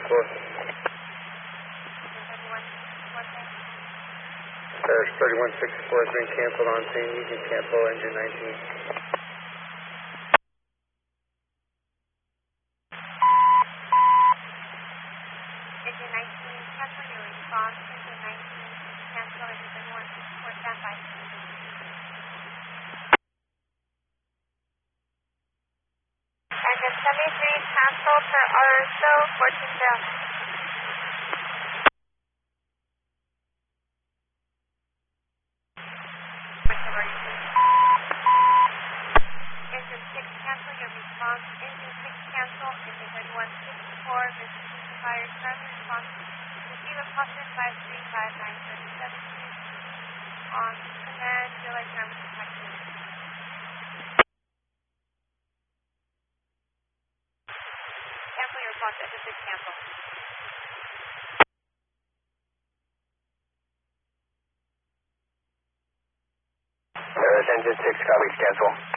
Close. Parish 3164 has been canceled on scene. You can cancel engine 19. Engine 19, cancel your response. Engine 19, cancel engine 3164, standby. Engine 73, cancel for RSO, 14 down. Engine 6, cancel your response. Engine 6, cancel. Engine 3164, Mr. Fire, currently response. Receive a caution 5359372 on command, delay time protection. Cancel your response, engine 6, cancel. Engine 6, copies, cancel.